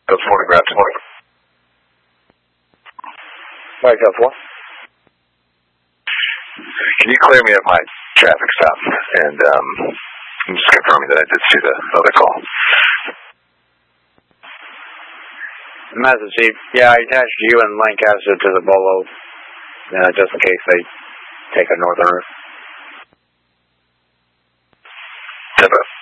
Those photographs. Mike, that's what? Can you clear me of my traffic stop? And I'm just confirming that I did see the other call. Master Chief, yeah, I attached you and Lancaster to the Bolo, just in case they take a northern route. Tip